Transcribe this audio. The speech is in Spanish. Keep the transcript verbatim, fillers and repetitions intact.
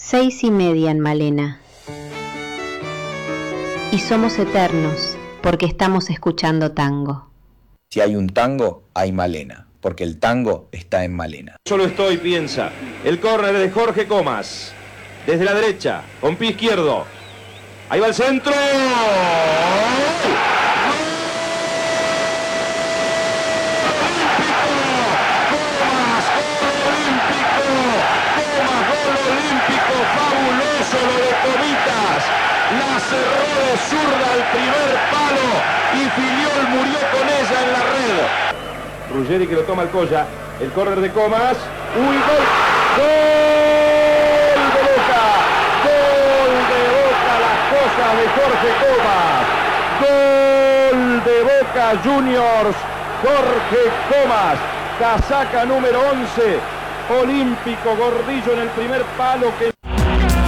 Seis y media en Malena. Y somos eternos porque estamos escuchando tango. Si hay un tango, hay Malena, porque el tango está en Malena. Solo estoy, piensa. El córner de Jorge Comas. Desde la derecha, con pie izquierdo. Ahí va el centro. Fabuloso lo de Comitas, la cerró de zurda al primer palo y Filiol murió con ella en la red. Ruggeri que lo toma el Colla, el córner de Comas, uy, gol, gol de Boca, gol de Boca, las cosas de Jorge Comas, gol de Boca Juniors, Jorge Comas, casaca número once, olímpico, Gordillo en el primer palo que